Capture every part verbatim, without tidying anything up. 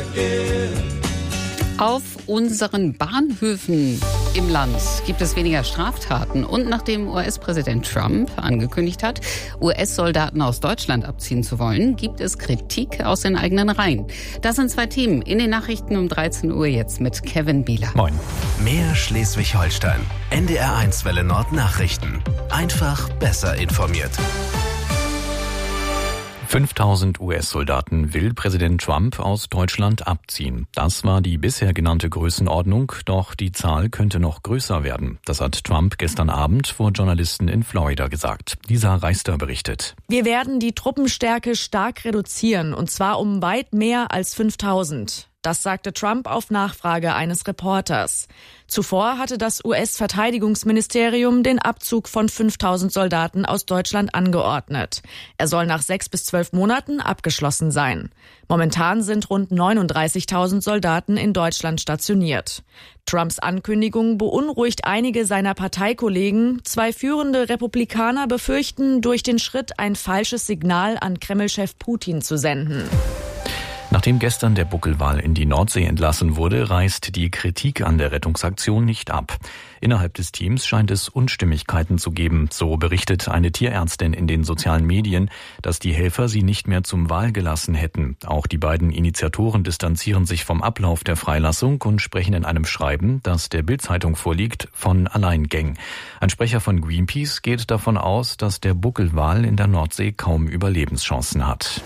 Auf unseren Bahnhöfen im Land gibt es weniger Straftaten. Und nachdem U S-Präsident Trump angekündigt hat, U S-Soldaten aus Deutschland abziehen zu wollen, gibt es Kritik aus den eigenen Reihen. Das sind zwei Themen in den Nachrichten um dreizehn Uhr jetzt mit Kevin Bieler. Moin. Mehr Schleswig-Holstein. N D R eins Welle Nord Nachrichten. Einfach besser informiert. fünftausend U S-Soldaten will Präsident Trump aus Deutschland abziehen. Das war die bisher genannte Größenordnung, doch die Zahl könnte noch größer werden. Das hat Trump gestern Abend vor Journalisten in Florida gesagt. Lisa Reister berichtet. Wir werden die Truppenstärke stark reduzieren, und zwar um weit mehr als fünftausend. Das sagte Trump auf Nachfrage eines Reporters. Zuvor hatte das U S-Verteidigungsministerium den Abzug von fünftausend Soldaten aus Deutschland angeordnet. Er soll nach sechs bis zwölf Monaten abgeschlossen sein. Momentan sind rund neununddreißigtausend Soldaten in Deutschland stationiert. Trumps Ankündigung beunruhigt einige seiner Parteikollegen. Zwei führende Republikaner befürchten, durch den Schritt ein falsches Signal an Kreml-Chef Putin zu senden. Nachdem gestern der Buckelwal in die Nordsee entlassen wurde, reißt die Kritik an der Rettungsaktion nicht ab. Innerhalb des Teams scheint es Unstimmigkeiten zu geben. So berichtet eine Tierärztin in den sozialen Medien, dass die Helfer sie nicht mehr zum Wal gelassen hätten. Auch die beiden Initiatoren distanzieren sich vom Ablauf der Freilassung und sprechen in einem Schreiben, das der Bild-Zeitung vorliegt, von Alleingängen. Ein Sprecher von Greenpeace geht davon aus, dass der Buckelwal in der Nordsee kaum Überlebenschancen hat.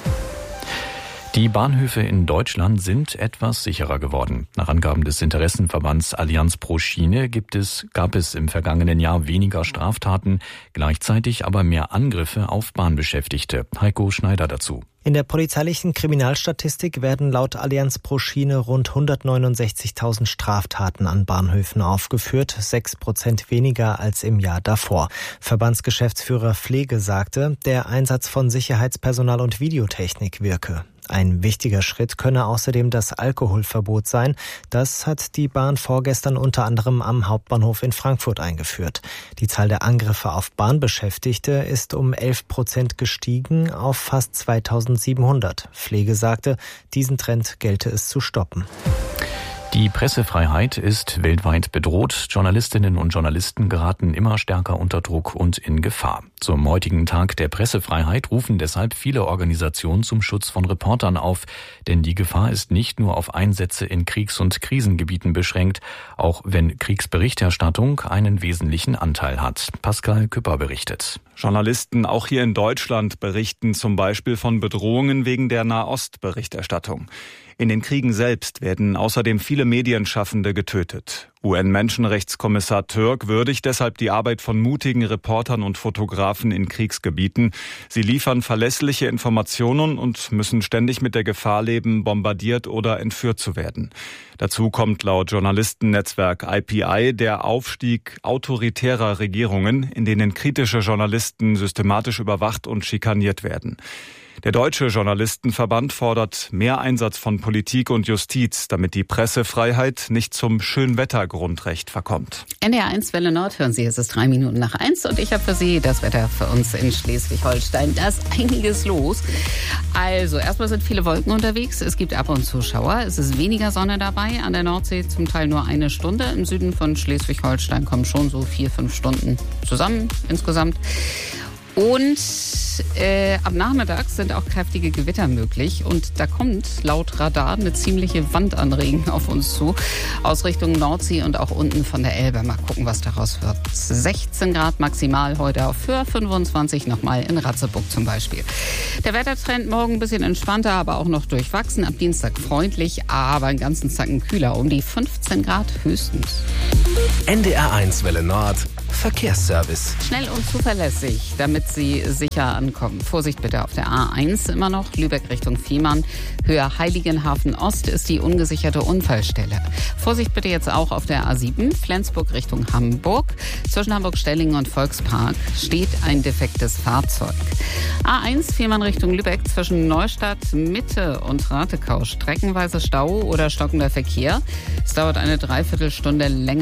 Die Bahnhöfe in Deutschland sind etwas sicherer geworden. Nach Angaben des Interessenverbands Allianz pro Schiene gibt es, gab es im vergangenen Jahr weniger Straftaten, gleichzeitig aber mehr Angriffe auf Bahnbeschäftigte. Heiko Schneider dazu. In der polizeilichen Kriminalstatistik werden laut Allianz pro Schiene rund hundertneunundsechzigtausend Straftaten an Bahnhöfen aufgeführt, sechs Prozent weniger als im Jahr davor. Verbandsgeschäftsführer Pflege sagte, der Einsatz von Sicherheitspersonal und Videotechnik wirke. Ein wichtiger Schritt könne außerdem das Alkoholverbot sein. Das hat die Bahn vorgestern unter anderem am Hauptbahnhof in Frankfurt eingeführt. Die Zahl der Angriffe auf Bahnbeschäftigte ist um elf Prozent gestiegen auf fast zweitausendsiebenhundert. Pflege sagte, diesen Trend gelte es zu stoppen. Die Pressefreiheit ist weltweit bedroht. Journalistinnen und Journalisten geraten immer stärker unter Druck und in Gefahr. Zum heutigen Tag der Pressefreiheit rufen deshalb viele Organisationen zum Schutz von Reportern auf. Denn die Gefahr ist nicht nur auf Einsätze in Kriegs- und Krisengebieten beschränkt, auch wenn Kriegsberichterstattung einen wesentlichen Anteil hat. Pascal Küpper berichtet. Journalisten auch hier in Deutschland berichten zum Beispiel von Bedrohungen wegen der Nahost-Berichterstattung. In den Kriegen selbst werden außerdem viele Medienschaffende getötet. U N-Menschenrechtskommissar Türk würdigt deshalb die Arbeit von mutigen Reportern und Fotografen in Kriegsgebieten. Sie liefern verlässliche Informationen und müssen ständig mit der Gefahr leben, bombardiert oder entführt zu werden. Dazu kommt laut Journalistennetzwerk I P I der Aufstieg autoritärer Regierungen, in denen kritische Journalisten systematisch überwacht und schikaniert werden. Der Deutsche Journalistenverband fordert mehr Einsatz von Politik und Justiz, damit die Pressefreiheit nicht zum Schönwettergrundrecht verkommt. N D R eins Welle Nord hören Sie, es ist drei Minuten nach eins und ich habe für Sie das Wetter für uns in Schleswig-Holstein. Da ist einiges los. Also erstmal sind viele Wolken unterwegs, es gibt ab und zu Schauer, es ist weniger Sonne dabei, an der Nordsee zum Teil nur eine Stunde. Im Süden von Schleswig-Holstein kommen schon so vier, fünf Stunden zusammen insgesamt. Und äh, am Nachmittag sind auch kräftige Gewitter möglich. Und da kommt laut Radar eine ziemliche Wand an Regen auf uns zu. Aus Richtung Nordsee und auch unten von der Elbe. Mal gucken, was daraus wird. sechzehn Grad maximal heute auf Föhr, fünfundzwanzig nochmal in Ratzeburg zum Beispiel. Der Wettertrend morgen ein bisschen entspannter, aber auch noch durchwachsen. Ab Dienstag freundlich, aber einen ganzen Zacken kühler. Um die fünfzehn Grad höchstens. N D R eins Welle Nord. Verkehrsservice. Schnell und zuverlässig, damit Sie sicher ankommen. Vorsicht bitte auf der A eins immer noch, Lübeck Richtung Fehmarn. Höhe Heiligenhafen Ost ist die ungesicherte Unfallstelle. Vorsicht bitte jetzt auch auf der A sieben, Flensburg Richtung Hamburg. Zwischen Hamburg-Stellingen und Volkspark steht ein defektes Fahrzeug. A eins, Fehmarn Richtung Lübeck, zwischen Neustadt, Mitte und Ratekau. Streckenweise Stau oder stockender Verkehr. Es dauert eine Dreiviertelstunde länger.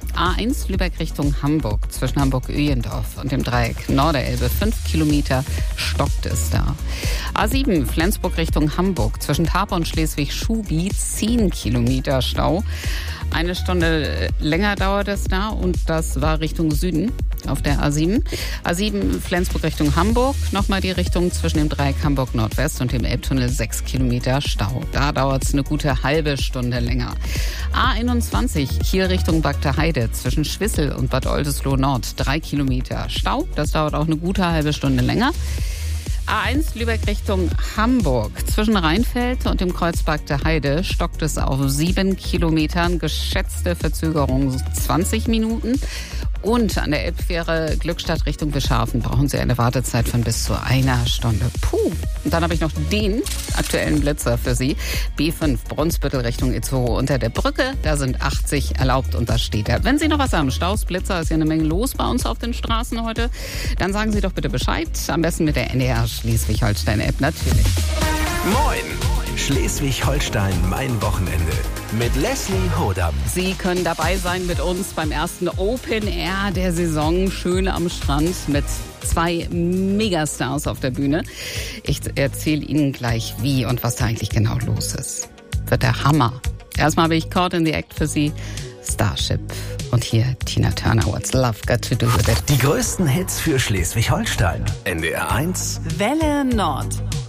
A eins Lübeck Richtung Hamburg, zwischen Hamburg-Öhlendorf und dem Dreieck Norderelbe, fünf Kilometer stockt es da. A sieben Flensburg Richtung Hamburg, zwischen Tarbes und Schleswig-Schubi, zehn Kilometer Stau. Eine Stunde länger dauert es da und das war Richtung Süden auf der A sieben. A sieben Flensburg Richtung Hamburg, nochmal die Richtung zwischen dem Dreieck Hamburg Nordwest und dem Elbtunnel, sechs Kilometer Stau. Da dauert es eine gute halbe Stunde länger. A einundzwanzig hier Richtung Bagte Heide, zwischen Schwissel und Bad Oldesloe Nord, drei Kilometer Stau. Das dauert auch eine gute halbe Stunde länger. A eins Lübeck Richtung Hamburg. Zwischen Rheinfeld und dem Kreuz Bagte Heide stockt es auf sieben Kilometern. Geschätzte Verzögerung zwanzig Minuten. Und an der Elbfähre Glückstadt Richtung Bischhafen brauchen Sie eine Wartezeit von bis zu einer Stunde. Puh. Und dann habe ich noch den aktuellen Blitzer für Sie. B fünf Brunsbüttel Richtung Itzehoe unter der Brücke. Da sind achtzig erlaubt und da steht er. Wenn Sie noch was haben, Staus, Blitzer, ist ja eine Menge los bei uns auf den Straßen heute. Dann sagen Sie doch bitte Bescheid. Am besten mit der N D R Schleswig-Holstein-App natürlich. Moin! Schleswig-Holstein, mein Wochenende. Mit Leslie Hodam. Sie können dabei sein mit uns beim ersten Open Air der Saison. Schön am Strand mit zwei Megastars auf der Bühne. Ich erzähle Ihnen gleich, wie und was da eigentlich genau los ist. Wird der Hammer. Erstmal habe ich Caught in the Act für Sie. Starship. Und hier Tina Turner, What's Love Got to Do with It. Die größten Hits für Schleswig-Holstein. N D R eins. Welle Nord.